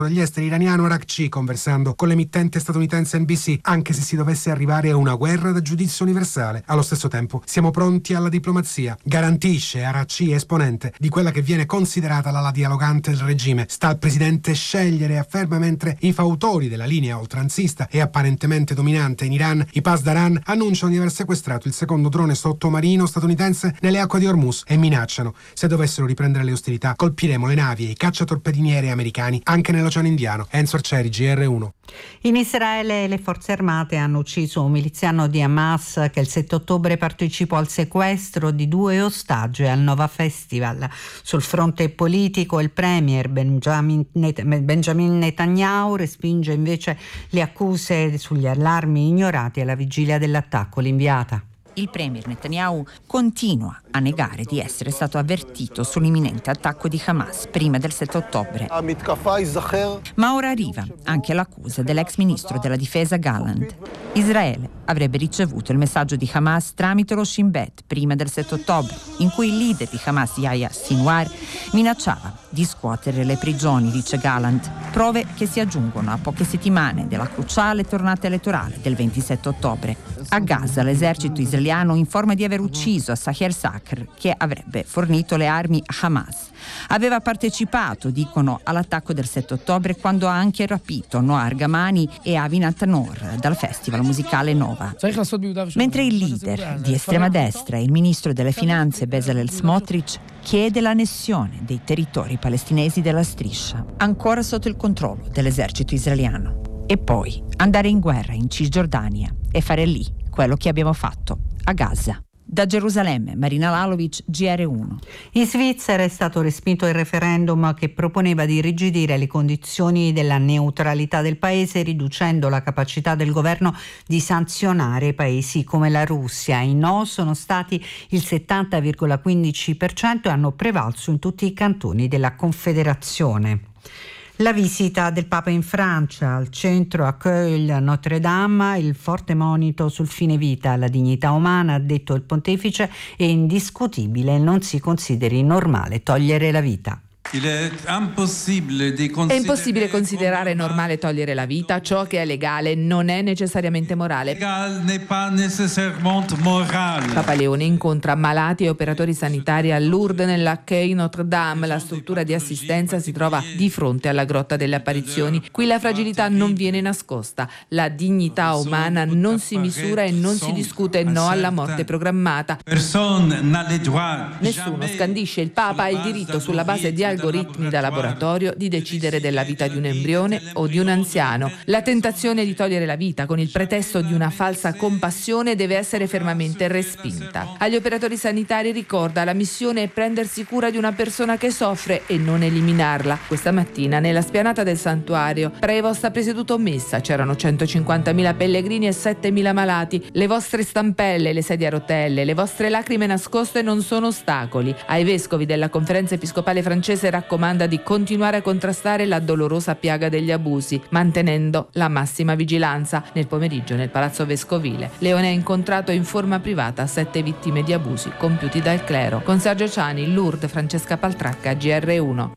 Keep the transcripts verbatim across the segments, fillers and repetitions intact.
degli esteri iraniano Araghchi, conversando con l'emittente statunitense N B C, anche se si dovesse arrivare a una guerra da giudizio universale. Allo stesso tempo siamo pronti alla diplomazia, garantisce Araghchi, esponente di quella che viene considerata l'ala dialogante del regime. Sta al presidente scegliere, afferma, mentre i fautori della linea oltranzista e apparentemente dominante in Iran, i Pasdaran, annunciano di aver sequestrato il secondo drone sottomarino statunitense nelle acque di Hormuz e minacciano: se dovessero riprendere le ostilità, colpiremo le navi e i cacciatorpediniere americani anche nell'Oceano Indiano. Enzo Arcieri, G R uno. In Israele le forze armate hanno ucciso un miliziano di Hamas che il sette ottobre partecipò al sequestro di due ostaggi al Nova Festival. Sul fronte politico il premier Benjamin, Net- Benjamin Netanyahu respinge invece le accuse sugli allarmi ignorati alla vigilia dell'attacco. L'inviata. Il premier Netanyahu continua a negare di essere stato avvertito sull'imminente attacco di Hamas prima del sette ottobre. Ma ora arriva anche l'accusa dell'ex ministro della difesa Gallant. Israele avrebbe ricevuto il messaggio di Hamas tramite lo Shin Bet prima del sette ottobre, in cui il leader di Hamas, Yahya Sinwar, minacciava di scuotere le prigioni, dice Gallant. Prove che si aggiungono a poche settimane della cruciale tornata elettorale del ventisette ottobre. A Gaza l'esercito israeliano informa di aver ucciso Sahir Sakr, che avrebbe fornito le armi a Hamas. Aveva partecipato, dicono, all'attacco del sette ottobre quando ha anche rapito Noah Argamani e Avinat Nor dal festival musicale Nova. Mentre il leader di estrema destra e il ministro delle finanze Bezalel Smotrich chiede l'annessione dei territori palestinesi della striscia, ancora sotto il controllo dell'esercito israeliano. E poi andare in guerra in Cisgiordania e fare lì quello che abbiamo fatto a Gaza. Da Gerusalemme, Marina Lalovic, G R uno. In Svizzera è stato respinto il referendum che proponeva di irrigidire le condizioni della neutralità del paese, riducendo la capacità del governo di sanzionare paesi come la Russia. I no sono stati il settanta virgola quindici per cento e hanno prevalso in tutti i cantoni della Confederazione. La visita del Papa in Francia, al centro a Köln, Notre Dame, il forte monito sul fine vita, la dignità umana, ha detto il pontefice, è indiscutibile, non si consideri normale togliere la vita. È impossibile considerare normale togliere la vita. Ciò che è legale non è necessariamente morale. Papa Leone incontra malati e operatori sanitari a Lourdes nell'Accueil Notre Dame. La struttura di assistenza si trova di fronte alla grotta delle apparizioni. Qui la fragilità non viene nascosta. La dignità umana non si misura e non si discute no alla morte programmata. Nessuno scandisce. Il Papa ha il diritto, sulla base di algoritmi da laboratorio, di decidere della vita di un embrione o di un anziano. La tentazione di togliere la vita con il pretesto di una falsa compassione deve essere fermamente respinta. Agli operatori sanitari ricorda: la missione è prendersi cura di una persona che soffre e non eliminarla. Questa mattina nella spianata del santuario Prevost ha presieduto messa. C'erano centocinquantamila pellegrini e settemila malati. Le vostre stampelle, le sedie a rotelle, le vostre lacrime nascoste non sono ostacoli. Ai vescovi della Conferenza Episcopale francese raccomanda di continuare a contrastare la dolorosa piaga degli abusi, mantenendo la massima vigilanza. Nel pomeriggio nel Palazzo Vescovile Leone ha incontrato in forma privata sette vittime di abusi compiuti dal clero. Con Sergio Ciani, Lourdes, Francesca Paltracca, G R uno.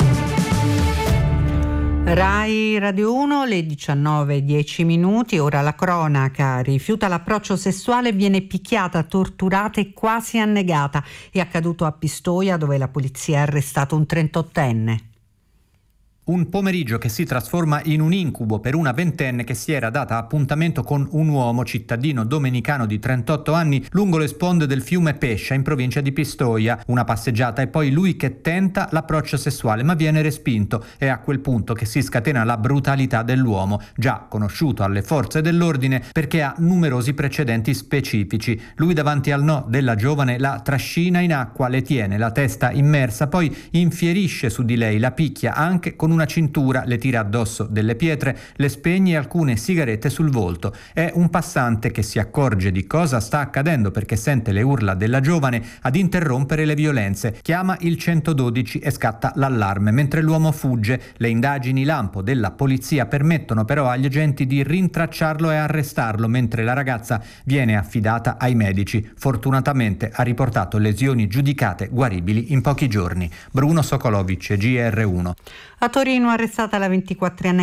Rai Radio uno, le diciannove e dieci minuti, ora la cronaca. Rifiuta l'approccio sessuale, viene picchiata, torturata e quasi annegata. È accaduto a Pistoia, dove la polizia ha arrestato un trentottenne. Un pomeriggio che si trasforma in un incubo per una ventenne che si era data appuntamento con un uomo cittadino domenicano di trentotto anni lungo le sponde del fiume Pescia in provincia di Pistoia. Una passeggiata e poi lui che tenta l'approccio sessuale ma viene respinto. È a quel punto che si scatena la brutalità dell'uomo, già conosciuto alle forze dell'ordine perché ha numerosi precedenti specifici. Lui davanti al no della giovane la trascina in acqua, le tiene la testa immersa, poi infierisce su di lei, la picchia anche con una cintura, le tira addosso delle pietre, le spegne alcune sigarette sul volto. È un passante che si accorge di cosa sta accadendo perché sente le urla della giovane ad interrompere le violenze. Chiama il centododici e scatta l'allarme mentre l'uomo fugge. Le indagini lampo della polizia permettono però agli agenti di rintracciarlo e arrestarlo mentre la ragazza viene affidata ai medici. Fortunatamente ha riportato lesioni giudicate guaribili in pochi giorni. Bruno Sokolovic, G R uno. A Torino arrestata la ventiquattrenne